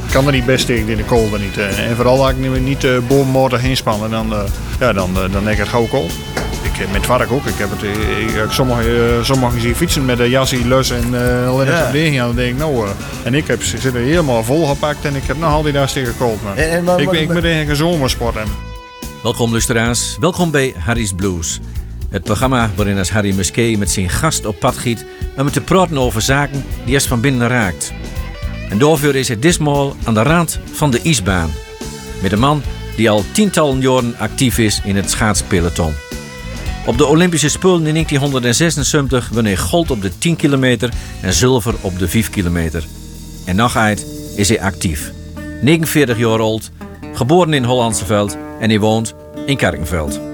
kan er niet best tegen in de kool niet. En vooral als ik niet bovenmotor inspannen, dan denk ik het gauw kool. Met werk ook. Ik heb het, sommigen zien fietsen met een jasje, lus en alleen een verdediging aan. Dan denk ik, en ik zit er helemaal vol gepakt en ik heb nog altijd daar tegen kool. Ik moet eigenlijk een zomersport hebben. Welkom luisteraars, welkom bij Harry's Blues. Het programma waarin als Harry Musquet met zijn gast op pad giet om te praten over zaken die ons van binnen raakt. En daarvoor is het ditmaal aan de rand van de ijsbaan. Met een man die al tientallen jaren actief is in het schaatspeloton. Op de Olympische Spelen in 1976 won hij goud op de 10 kilometer en zilver op de 5 kilometer. En nog uit is hij actief. 49 jaar oud, geboren in Hollandse Veld en hij woont in Kerkenveld.